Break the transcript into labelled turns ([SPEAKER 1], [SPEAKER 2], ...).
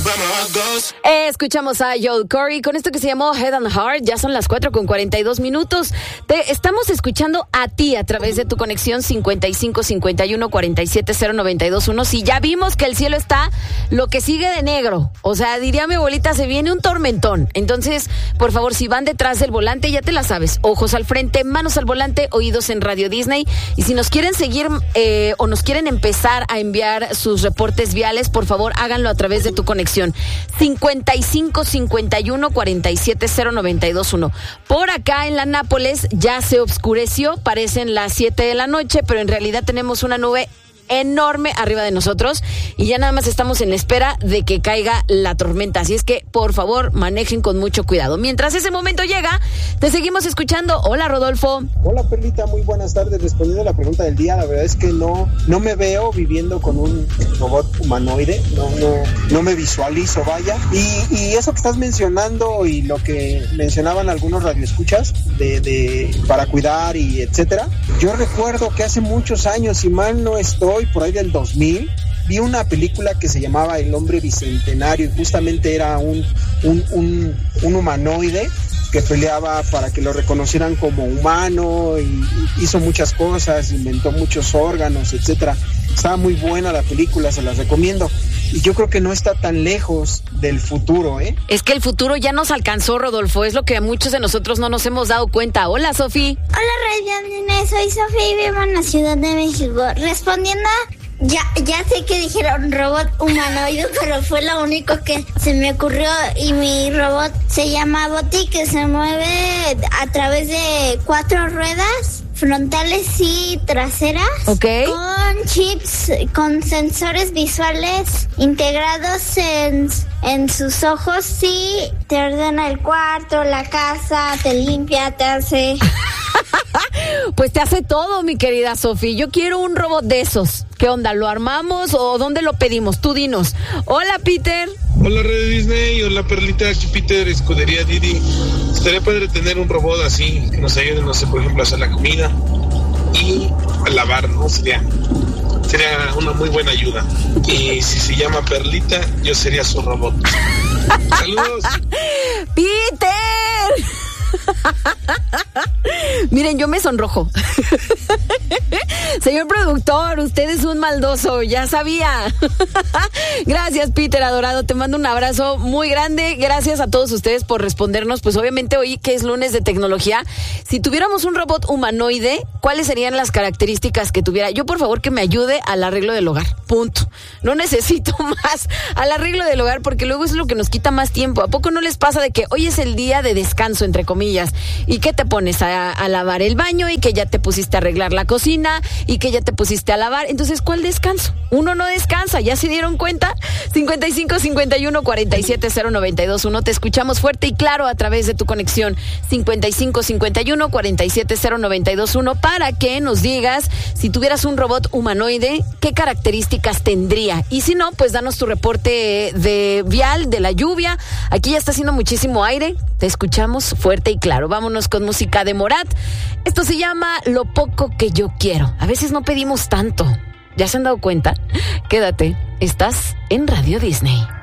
[SPEAKER 1] Escuchamos a Joel Corey con esto que se llamó Head and Heart. Ya son las 4:42. Te estamos escuchando a ti a través de tu conexión 55 51 47 0921. Si ya vimos que el cielo está lo que sigue de negro, o sea, diría mi abuelita, se viene un tormentón. Entonces, por favor, si van detrás del volante, ya te la sabes, ojos al frente, manos al volante, oídos en Radio Disney. Y si nos quieren seguir o nos quieren empezar a enviar sus reportes viales, por favor, háganlo a través de tu conexión 55 51 47 0921. Por acá en la Nápoles ya se oscureció, parecen las 7 de la noche, pero en realidad tenemos una nube enorme arriba de nosotros y ya nada más estamos en espera de que caiga la tormenta, así es que por favor manejen con mucho cuidado. Mientras ese momento llega, te seguimos escuchando. Hola, Rodolfo.
[SPEAKER 2] Hola, Perlita, muy buenas tardes. Respondiendo a la pregunta del día, la verdad es que no me veo viviendo con un robot humanoide, no me visualizo, vaya. Y eso que estás mencionando y lo que mencionaban algunos radioescuchas de para cuidar y etcétera, yo recuerdo que hace muchos años, si mal no estoy, por ahí del 2000, vi una película que se llamaba El Hombre Bicentenario y justamente era un humanoide que peleaba para que lo reconocieran como humano y hizo muchas cosas, inventó muchos órganos, etcétera. Estaba muy buena la película, se las recomiendo. Y yo creo que no está tan lejos del futuro, ¿eh?
[SPEAKER 1] Es que el futuro ya nos alcanzó, Rodolfo, es lo que a muchos de nosotros no nos hemos dado cuenta. Hola, Sofi.
[SPEAKER 3] Hola, Radio, soy Sofi y vivo en la Ciudad de México. Respondiendo ya sé que dijeron robot humanoide, pero fue lo único que se me ocurrió. Y mi robot se llama Boti, que se mueve a través de 4 ruedas frontales y traseras.
[SPEAKER 1] Ok.
[SPEAKER 3] Con chips, con sensores visuales integrados en sus ojos. Sí, te ordena el cuarto, la casa, te limpia, te hace...
[SPEAKER 1] Pues te hace todo, mi querida Sofi. Yo quiero un robot de esos. ¿Qué onda? ¿Lo armamos o dónde lo pedimos? Tú dinos. Hola, Peter.
[SPEAKER 4] Hola, Radio Disney. Hola, Perlita. Aquí Peter, Escudería Didi. Estaría padre tener un robot así que nos ayude, no sé, por ejemplo, a hacer la comida y a lavar, ¿no? Sería una muy buena ayuda. Y si se llama Perlita, yo sería su robot. ¡Saludos!
[SPEAKER 1] ¡Peter! Miren, yo me sonrojo. Señor productor, usted es un maldoso, ya sabía. Gracias, Peter, adorado, te mando un abrazo muy grande. Gracias a todos ustedes por respondernos. Pues obviamente hoy que es lunes de tecnología, si tuviéramos un robot humanoide, ¿cuáles serían las características que tuviera? Yo, por favor, que me ayude al arreglo del hogar, punto. No necesito más al arreglo del hogar porque luego es lo que nos quita más tiempo. ¿A poco no les pasa de que hoy es el día de descanso, entre comillas, y que te pones a lavar el baño y que ya te pusiste a arreglar la cocina y que ya te pusiste a lavar? Entonces, ¿cuál descanso? Uno no descansa, ¿ya se dieron cuenta? 55 51 47 0921. Te escuchamos fuerte y claro a través de tu conexión 55 51 47 0921 para que nos digas si tuvieras un robot humanoide, qué características tendría. Y si no, pues danos tu reporte de vial, de la lluvia. Aquí ya está haciendo muchísimo aire. Te escuchamos fuerte y claro. Vámonos con música de Morat. Esto se llama Lo Poco Que Yo Quiero. A veces no pedimos tanto. ¿Ya se han dado cuenta? Quédate, estás en Radio Disney.